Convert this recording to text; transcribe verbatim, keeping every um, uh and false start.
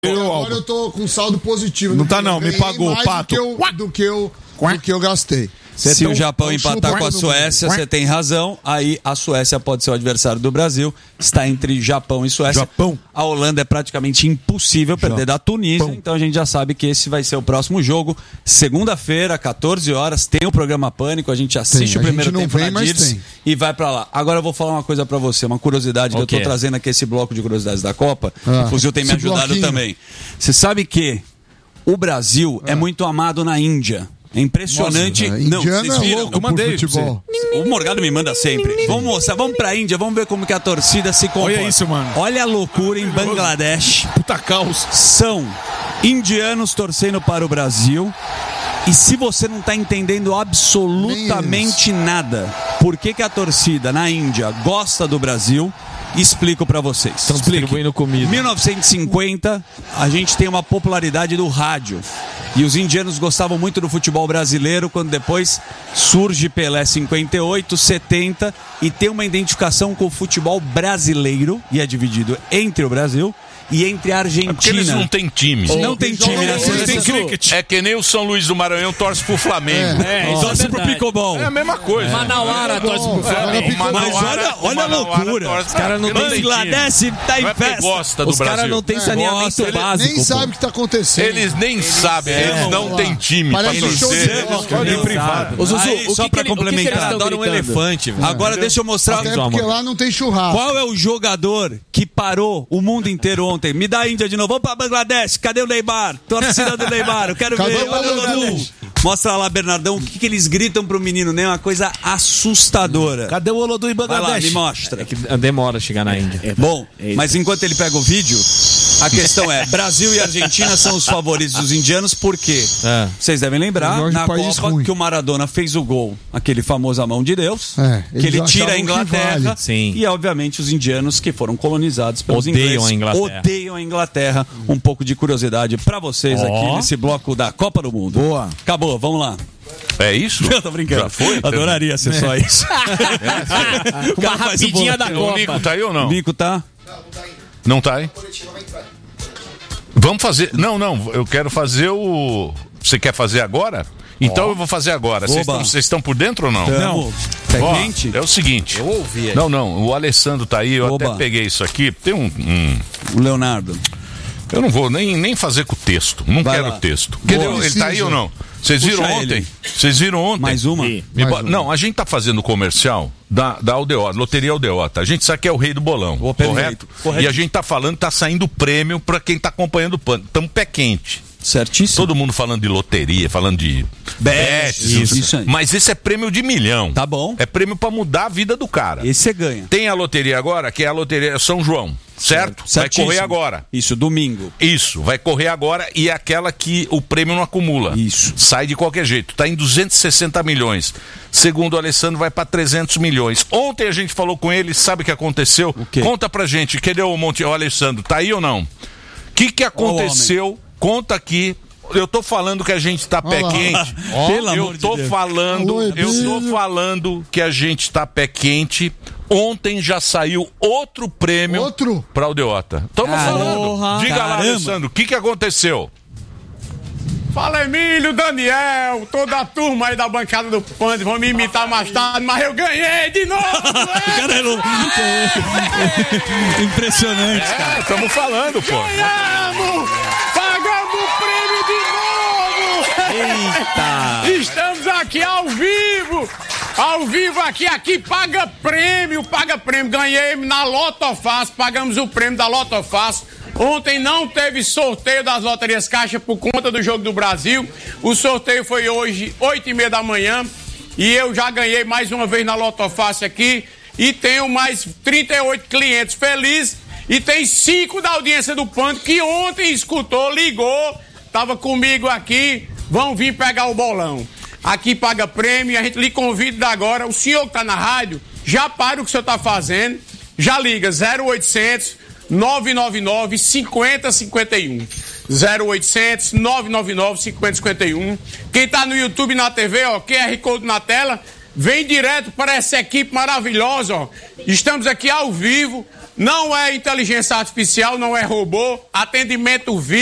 Eu, agora eu tô com saldo positivo. Não tá não, me pagou, Pato. Do que eu, do que eu, do que eu gastei. Se Então, o Japão então, empatar com a Suécia, você tem razão. Aí a Suécia pode ser o adversário do Brasil. Está entre Japão e Suécia. Japão. A Holanda é praticamente impossível perder da Tunísia. Então a gente já sabe que esse vai ser o próximo jogo. Segunda-feira, quatorze horas, tem o programa Pânico. A gente assiste Tem, o primeiro não tempo vem, na Dirce e vai pra lá. Agora eu vou falar uma coisa pra você, uma curiosidade que eu tô trazendo aqui, esse bloco de curiosidades da Copa. Ah, o Fuzil tem me ajudado bloquinho. também. Você sabe que o Brasil ah. é muito amado na Índia. É impressionante. Nossa, não, indiano vocês é viram? louco Eu mandei por futebol. O Morgado me manda sempre. Vamos mostrar, vamos pra Índia, vamos ver como que a torcida se comporta. Olha isso, mano. Olha a loucura em Bangladesh. Puta caos. São indianos torcendo para o Brasil. E se você não tá entendendo absolutamente nada, por que que a torcida na Índia gosta do Brasil, explico pra vocês. Estão distribuindo comida. Em mil novecentos e cinquenta, a gente tem uma popularidade do rádio. E os indianos gostavam muito do futebol brasileiro, quando depois surge Pelé cinquenta e oito, setenta, e tem uma identificação com o futebol brasileiro, e é dividido entre o Brasil e entre a Argentina. É porque eles não têm time. Não tem time, né? Eles têm cricket. É que nem o São Luís do Maranhão torce pro Flamengo. É, é, torce pro Picobol. É a mesma coisa. Manauara torce pro Flamengo. Mas olha, olha a loucura. Os caras não têm Bangladesh tá em festa. Gosta do Os caras não têm saneamento Ele básico. nem sabe o que tá acontecendo. Eles nem sabem, eles não têm time pra Parece show de torcer. rock. Nem privado. Ô, Zuzu, Aí, o só que pra que ele- o que que complementar, eles tão adora um gritando? elefante. velho. Agora deixa eu mostrar. Até porque lá não tem churrasco. Qual é o jogador que parou o mundo inteiro ontem? Me dá a Índia de novo. Vamos pra Bangladesh. Cadê o Neymar? Torcida do Neymar. Eu quero Cadê ver. o Olha o Bangladesh? Olodum. Mostra lá, Bernardão, o que, que eles gritam pro menino, né? Uma coisa assustadora. Cadê o Olodum em Vai lá, Bangladesh? me mostra. É que demora a chegar na Índia. Bom, mas enquanto ele pega o vídeo, a questão é, Brasil e Argentina são os favoritos dos indianos, por quê? É. Vocês devem lembrar, Melhor de na país Copa, ruim. que o Maradona fez o gol, aquele famoso a mão de Deus, É, que eles ele tira a achavam que Inglaterra, vale. Sim. e obviamente os indianos que foram colonizados pelos Odeiam ingleses, a Inglaterra. odeiam a Inglaterra. Um pouco de curiosidade pra vocês Ó. aqui nesse bloco da Copa do Mundo. Boa. Acabou, vamos lá. É isso? Eu tô brincando. Já foi? Adoraria ser só isso. O Uma cara faz o rapidinha bolo. da O Nico Copa. tá aí ou não? O Nico tá? Não tá aí? Vamos fazer. Não, não, eu quero fazer o. Você quer fazer agora? Então eu vou fazer agora. Vocês Oba. estão- vocês estão por dentro ou não? Não. Tá Ó, quente? é o seguinte. Eu ouvi. Não, não, o Alessandro tá aí, eu Oba. até peguei isso aqui. Tem um. um- O Leonardo. eu não vou nem, nem fazer com o texto. Não Vai quero lá. o texto. Boa. Cadê- ele tá aí ou não? Vocês viram Puxa ontem? ele. Vocês viram ontem? Mais uma? Me Mais bo- uma. Não, a gente tá fazendo comercial da, da Aldeota, Loteria Aldeota. A gente sabe que é o rei do bolão, Ô, correto? perfeito. Correto. E a gente tá falando que tá saindo prêmio pra quem tá acompanhando o pano. Tamo pé quente. Certíssimo. Todo mundo falando de loteria, falando de Bets, bets, isso, isso aí. mas esse é prêmio de milhão. Tá bom. É prêmio pra mudar a vida do cara. Esse você ganha. Tem a loteria agora, que é a loteria São João, certo? Vai Certíssimo. correr agora. Isso, domingo. Isso, vai correr agora e é aquela que o prêmio não acumula. Isso. Sai de qualquer jeito. Tá em duzentos e sessenta milhões. Segundo o Alessandro, vai para trezentos milhões. Ontem a gente falou com ele, sabe o que aconteceu? O quê? Conta pra gente, cadê o Monte... O Alessandro, tá aí ou não? O que que aconteceu? Conta aqui. Eu tô falando que a gente tá pé lá. quente. Pelo eu amor de tô Deus. falando, Alô, eu tô Emílio. falando que a gente tá pé quente. Ontem já saiu outro prêmio Outro? pra Aldeota. Estamos Caramba. falando. Diga lá, Caramba. Alessandro, o que que aconteceu? Fala, Emílio, Daniel, toda a turma aí da bancada do Pand, vão me imitar mais tarde, mas eu ganhei de novo! Cara, é louco. Impressionante, cara. É, estamos falando, pô. Ganhamos! Pagamos o prêmio de novo! Eita! Estamos aqui ao vivo! Ao vivo aqui, aqui paga prêmio, paga prêmio. Ganhei na Lotofácil, pagamos o prêmio da Lotofácil. Ontem não teve sorteio das loterias Caixa por conta do Jogo do Brasil. O sorteio foi hoje, oito e meia da manhã. E eu já ganhei mais uma vez na Lotofácil aqui. E tenho mais trinta e oito clientes felizes. E tem cinco da audiência do Pânico que ontem escutou, ligou, tava comigo aqui. Vão vir pegar o bolão. Aqui paga prêmio, a gente lhe convida agora. O senhor que está na rádio, já para o que o senhor está fazendo. Já liga zero oitocentos, nove nove nove, cinco zero cinco um. zero oitocentos, nove nove nove, cinco zero cinco um. Quem está no YouTube e na T V, ó, Q R Code na tela, vem direto para essa equipe maravilhosa, ó. Estamos aqui ao vivo Não é inteligência artificial, não é robô, atendimento vídeo.